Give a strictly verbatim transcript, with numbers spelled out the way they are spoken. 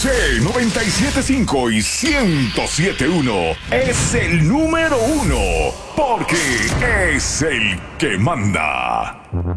C noventa y siete punto cinco y ciento siete punto uno es el número uno porque es el que manda.